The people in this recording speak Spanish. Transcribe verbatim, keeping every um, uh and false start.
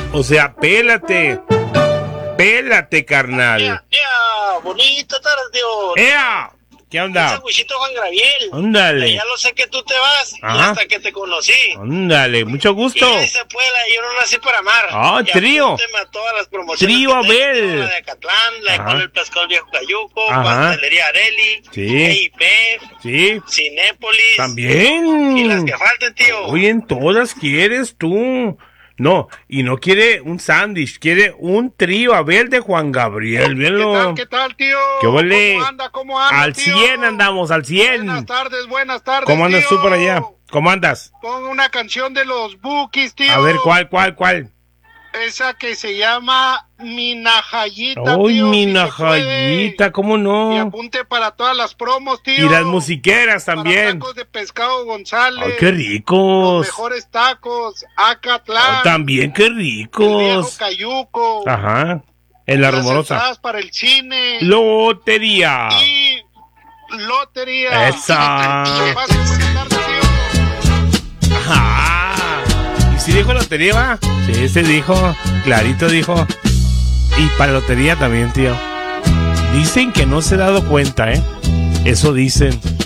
O sea, pélate. Pélate, carnal. ¡Ea, ea! Bonita tarde, tío. ¡Ea! ¿Qué onda? Ese Huichito Juan Gabriel. Ándale. Ya lo sé que tú te vas. Y Ajá. hasta que te conocí. Ándale, mucho gusto. Y se puede, yo no nací para amar. Ah, Y trío. apúnteme a todas las promociones. Trío que tengo, Abel. La de Acatlán, la de Ajá. Con el Pescado Viejo Cayuco, Ajá. Pastelería Areli, Sí. E I P, Sí. Cinépolis. También. Y las que falten, tío. Oye, en todas quieres tú. No, y no quiere un sándwich, quiere un trío Abel de Juan Gabriel. ¿Qué Véalo. tal, qué tal, tío? ¿Qué huele? ¿Cómo anda, cómo anda, Al tío? cien andamos, al cien. Buenas tardes, buenas tardes, ¿Cómo andas tío? tú por allá? ¿Cómo andas? Pon una canción de los Bukis, tío. A ver, ¿cuál, cuál, cuál? Esa que se llama Minajayita, ¡Ay, tío. mi si se najayita! ¿Cómo puede. Y no? apunte para todas las promos, tío. Y las musiqueras Para también. tacos de pescado González. ¡Ay, qué Los ricos! mejores tacos, Acatlán. Oh, también, qué El viejo ricos. Cayuco. Ajá, en la Las rumorosa. entradas para el cine. Lotería. Y lotería. Esa. Que pasen buenas tardes, tío. Ajá. ¿Y si dijo lotería, va? Sí, se dijo. Clarito dijo. Y para lotería también, tío. Dicen que no se ha dado cuenta, ¿eh? Eso dicen.